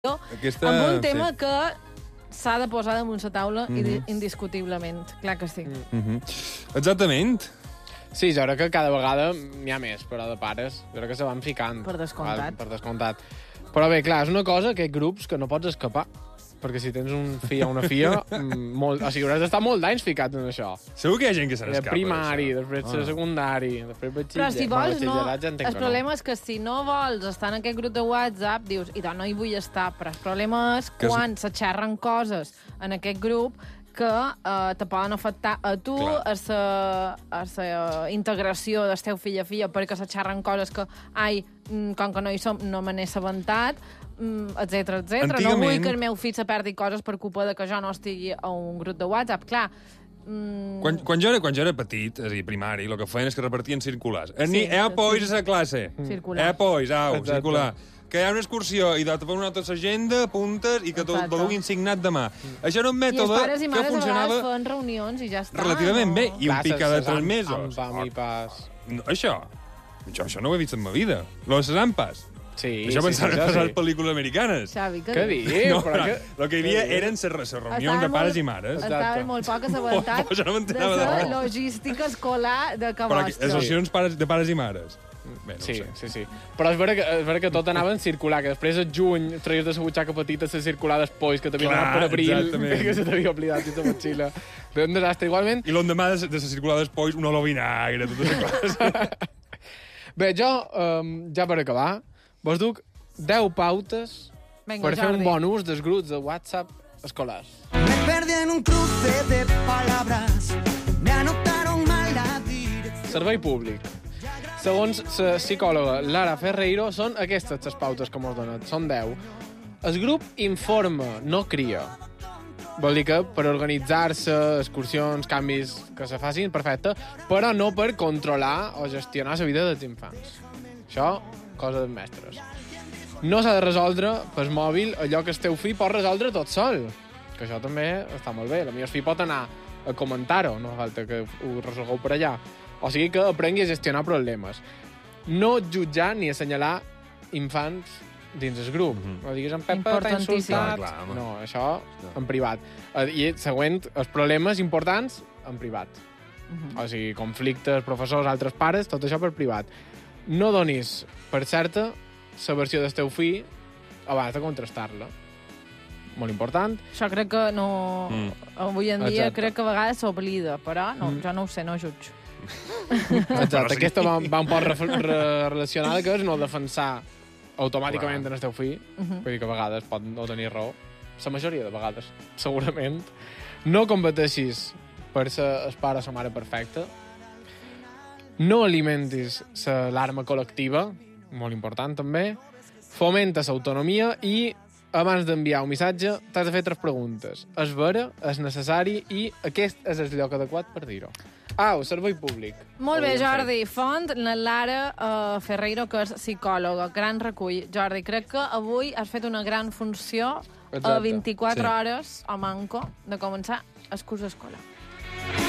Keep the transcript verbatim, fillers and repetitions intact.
Aquesta... amb un tema sí. que s'ha de posar damunt la taula mm -hmm. indiscutiblement. Clar que sí. Mm -hmm. Exactament. Sí, jo crec que cada vegada n'hi ha més, però de pares. Jo crec que se van ficant. Per descomptat. Val, per descomptat. Però bé, clar, és una cosa, aquests grups, que no pots escapar. Perquè si tens un fill o una filla, molt, o sigui, hauràs d'estar molt d'anys ficat en això. Segur que hi ha gent que se n'escapa. De primari, després de ah. secundari, després batxiller. Però si vols, no... Ja el problema no. és que si no vols estar en aquest grup de WhatsApp, dius, i doncs no hi vull estar, però el problema és que quan se xerren coses en aquest grup que eh, te poden afectar a tu, Clar. a la a la integració del teu fill a filla, perquè se xerren coses que, ai, com que no hi som, no me n'he assabentat, etcètera, etcètera. Antigament... Mm. No vull que el meu fill se perdi coses per culpa de que jo no estigui a un grup de WhatsApp. Clar, Mm... Quan, quan, jo era, quan jo era petit, és a dir, primari, el que feien és que repartien circulars. Sí, Ni, eh, pois sí. a la classe. Circular. Eh, pois, au, Exacte. circular. Que hi ha una excursió i te posen una nota l'agenda, apuntes i que tot ho duguin signat demà. Mm. Això era un mètode I els pares i mares que funcionava... a vegades fan reunions i ja està. Relativament no? bé. I un pic cada tres mesos. Amb pam i pas. No, això, això, això no ho he vist en ma vida. Lo de les ampas. Sí, això sí, pensava sí, en sí, les sí. pel·lícules americanes. Xavi, què, Què dius? dius? No, però no, que... el que hi havia eren les reunions de pares i mares. Estaven molt poc assabentats Oh, jo no de m'enterava de la res. logística escolar de que Però vostre. les associacions pares, de pares i mares. Bé, no Sí, sé. sí, sí. Però és vera que, és vera que tot anava en circular, que després al juny traies de la butxaca petita la circular després, que t'havia Clar, anat per abril, exactament. que se t'havia oblidat i la motxilla. Però un desastre. Igualment... I l'endemà de, de la circular després, un olor vinagre, totes les coses. Bé, jo, um, ja per acabar, vos duc deu pautes Venga, per fer Jordi. un bon ús dels grups de WhatsApp escolars. Me perdí en un cruce de palabras, me anotaron mal la dirección. Servei públic. Segons la psicòloga Lara Ferreiro, són aquestes les pautes que mos donen. Són deu. El grup informa, no cria. Vol dir que per organitzar-se, excursions, canvis que se facin, perfecte, però no per controlar o gestionar la vida dels infants. Això, cosa dels mestres. No s'ha de resoldre per mòbil allò que el teu fill pot resoldre tot sol. Que això també està molt bé. El meu fill pot anar a comentar-ho, no fa falta que ho resolgueu per allà. O sigui que aprengui a gestionar problemes. No jutjar ni assenyalar infants dins el grup. Mm -hmm. No diguis, en Pepa t'ha Importantíssim. insultat. Clar, clar, home. No, això en privat. I següent, els problemes importants en privat. Mm -hmm. O sigui, conflictes, professors, altres pares, tot això per privat. No donis per certa la versió del teu fill abans de contrastar-la. Molt important. Això crec que no... Mm. Avui en dia Exacte. crec que a vegades s'oblida, però no, Mm. jo no ho sé, no ho jutjo. Exacte, sí. aquesta va, va un poc re re relacionada, que és no defensar automàticament en el teu fill. Uh -huh. Vull dir que a vegades pot no tenir raó. La majoria de vegades, segurament. No competeixis per ser el pare o la mare perfecta. No alimentis l'alarma col·lectiva, molt important també. Fomenta l'autonomia i abans d'enviar un missatge t'has de fer tres preguntes. És vera, és necessari i aquest és el lloc adequat per dir-ho. Au, servei públic. Molt bé, Ho havíem Jordi. Font, la Lara uh, Ferreiro, que és psicòloga. Gran recull. Jordi, crec que avui has fet una gran funció Exacte. a vint-i-quatre Sí. hores, a manco, de començar el curs escolar.